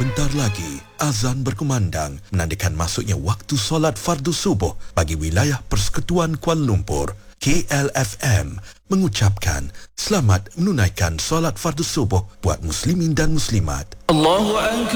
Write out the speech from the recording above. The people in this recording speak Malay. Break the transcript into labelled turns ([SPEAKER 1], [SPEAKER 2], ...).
[SPEAKER 1] Sebentar lagi, azan berkumandang menandakan masuknya waktu solat fardu subuh bagi wilayah Persekutuan Kuala Lumpur. KLFM mengucapkan selamat menunaikan solat fardu subuh buat muslimin dan muslimat. Allahu Akbar.